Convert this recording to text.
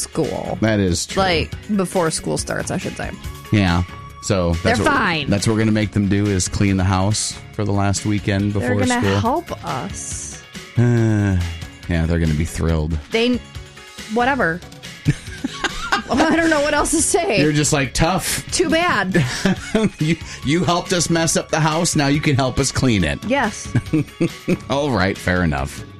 school. That is true. Like, before school starts, I should say. Yeah. So They're fine. That's what we're going to make them do is clean the house for the last weekend before They're school. going to help us. Yeah, they're going to be thrilled. Whatever. I don't know what else to say. You're just like, tough. Too bad. You helped us mess up the house. Now you can help us clean it. Yes. All right, fair enough.